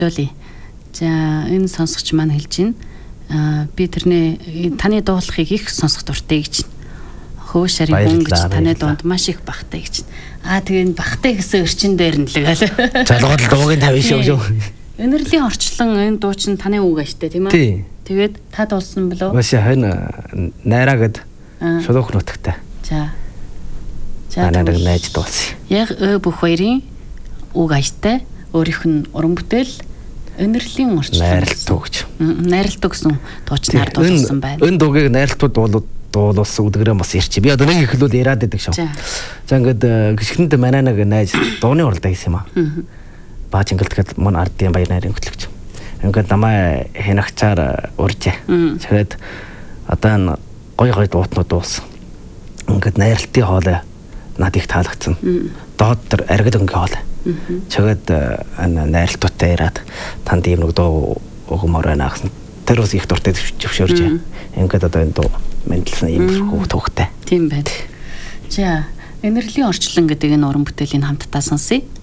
Лоли. За энэ сонсогч маань хэлж байна. Би тэрний таны дуулахыг их сонсох дуртай гэж. Хөөш шарын хүн гэж таны дунд маш их багтай гэж. Тэгээ багтай гэсэн өрчин дээр нь л гээл. Залгууд дуугийн 50 шүү. Өнөрлийн орчлон энэ дуу чинь таны үг аштай тийм ээ. Тэгээд та дуулсан болов? Маш хань найраа гэд шулуух нутагтай. За. Анаа найж дуулсан. Яг бүх хоёрын үг аштай өөрийнх нь уран бүтээл өнөрлийн орчлон найралтуу гэж. Найралтуу гэсэн дуучнаар дуулсан байна. Энэ дуугийг найралтуу дуулсан үдгэрээ бас ирчих. Би одоо нэг их л яриад байдаг шүү. За ингээд гიშгэнд манай нэг найз дууны уралдаа хийсэн юм аа. Баач ингээд тэгэл мөн ардын баяр найрын хөтлөгч. Ингээд намаа хэнагчаар урьжээ. Тэгээд одоо гой дуутнууд дуулсан. Ингээд найралтын хоолой над их таалагдсан. Доод төр аргид өнгө хоолой. Тэгээд найралтуутай яриад танд ийм нэг дуу өгмөр байна гэсэн. Тэр бас их дуртай зөвшөөрж. Ингээд одоо энэ дуу мэдлсэн ийм төвхтэй. Тийм байна. За, энерлийн орчлон гэдэг энэ уран бүтээлийн хамтдаа сонсъё.